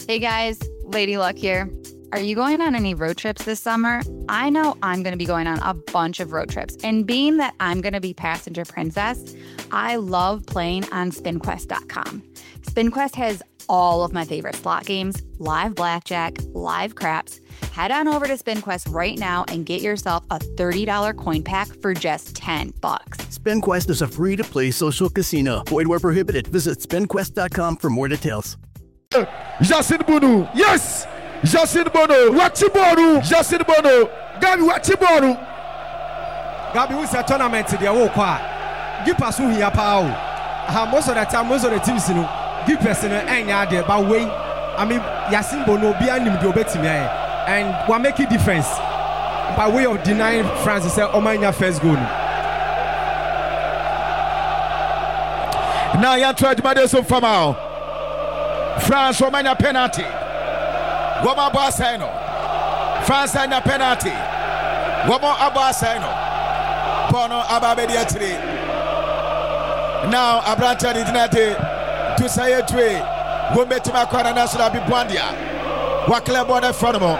Hey guys, Lady Luck here. Are you going on any road trips this summer? I know I'm going to be going on a bunch of road trips. And being that I'm going to be passenger princess, I love playing on SpinQuest.com. SpinQuest has all of my favorite slot games, live blackjack, live craps. Head on over to SpinQuest right now and get yourself a $30 coin pack for just $10. SpinQuest is a free-to-play social casino. Void where prohibited. Visit SpinQuest.com for more details. Justin Bono, yes! Justin Bono, Watchibonu, Justin Bono, Gabi Watchibonu. Gabi wins a tournament today. Oh, qua. Give us who here, Pao. Most of the time, most of the teams, give person any idea about way. I mean, Yasin Bono, behind him, do better me, and what make a difference by way of denying France is oh my first goal. Now you try to make this from now. France will make a penalty. Wama Baseno. France and a penalty. Wama Abaseno. Bono Ababedia today. Now Abranta did not to say a tree. Who met my corner national Bibwandia. Wakle Bono Fronomo.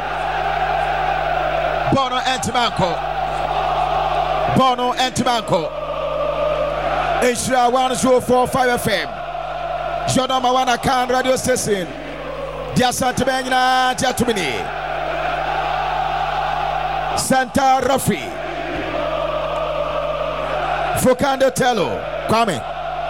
Bono Antimanco. Bono Antimanco. Ishra 104.5 FM. Shono Mawana Khan radio station. Dia Santa Benina Jatumini. Santa Rafi. Focando Tello. Kwame.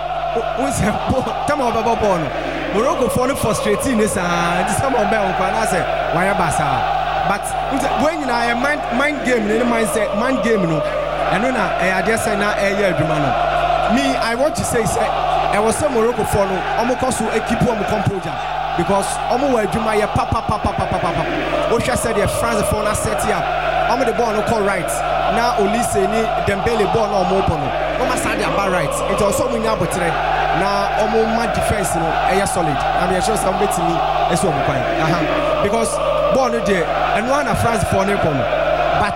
Come on, Baba Bono. Morocco for frustrating this some of them can say why basa. But when you are a mind game, in mindset, mind game, no. And no, I just say now a year, me, I want to say, I was some Morocco follow, almost a keep on composure because almost do my papa. Osha said the France for na set here. I'm the ball no call right. Now Olise ni Dembele ball no more pono. Mama said they are right. It's also we now but today. Now almost my defense no air solid. I'm sure some bet me is what because ball no there and one of France for no pono. But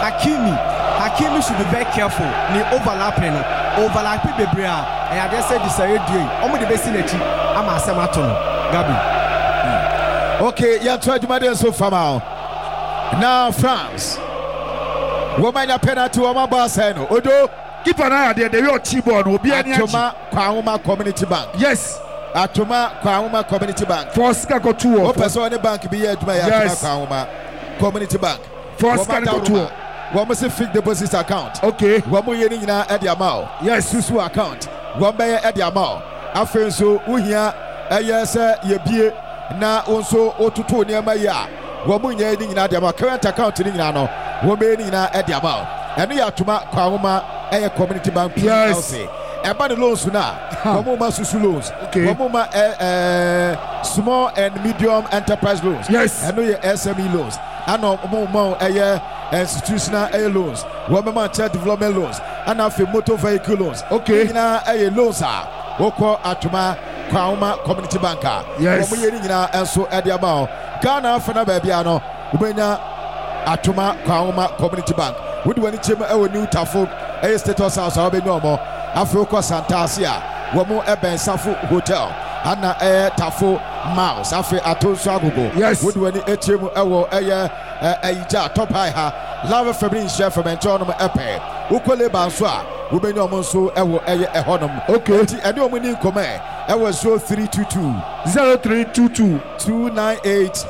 Hakimi should be very careful. Ni overlapping Bebrea. And I just said this I doing. Omo the best in it. I'm a Samatono. Gabi. Okay, you try to make so far now. France. Woman a penalty to Oma Baseno. Odo, keep an eye there. They will Chibon will be Atoma Kwauma Community Bank. Yes. Atoma Kwauma Community Bank. For Skako 2 or person bank be at my Kwauma Community Bank. For Skako 2. One must fix deposit account. Okay. One more year at the amount. Yes, Susu account. One buyer at the amount. After so, we hear a yes, ye be now also O2 near my yard. One more year in the amount. Current account in Nano. One million at the amount. And we are to mark Kwama a community bank. Yes. About the loans now. One more Susu loans. Okay. One more small and medium enterprise loans. Yes. And we SME loans. I know more a year. Institutional air loans, women child development loans, and after motor vehicle loans. Okay, now air loans are Woko Atuma Kwauma Community Banker. Yes, and so at the amount Ghana for Nababiano, Ubena Atuma Kwauma Community Bank. Would when it's our new Tafo, a status house, I'll be no more. Afro Santasia, Womo Eben Safu Hotel, Anna Air Tafo Mouse, Afri Aton Sagugo. Yes, would when it's a top high. Lava Fabrice Chef from Antonio Epe, Ukole Banswa, Women almost so a honum. Okay, and you winning command. I was 0322 0322 298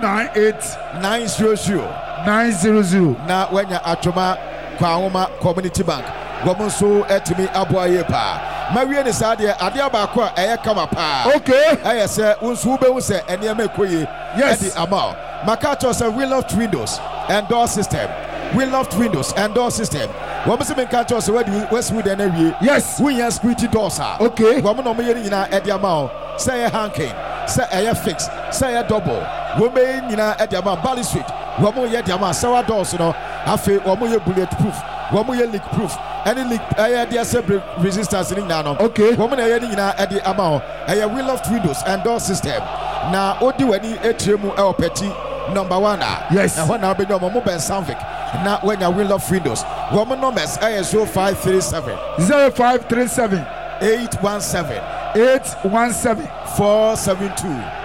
900. Now, when you're at Toma Kwauma Community Bank, woman so at me Abuayepa. Marian is out there, Adiabaqua, I come up. Okay, I said, Unsube was and Yamekwe. Yes, the amount. Makato said, we love windows and door system. We love windows and door system. What was the main catch us already Westwood and area? Yes, we have squeaky doors. Okay, woman on me at the amount. Say a hanking, say a fix, say a double. Women at the amount, Bally Street. One more yet, the amount, sour doors, I feel one more bulletproof, one more leak proof. Any leak, I had the resistance in Nano. Okay, woman at the amount. I will love windows and door system. Now, what do any HMO or petty? Number 1. Yes. And when I be no more Ben Sanvik. Now when I will love windows. Woman numbers ISO 537 0537 817 472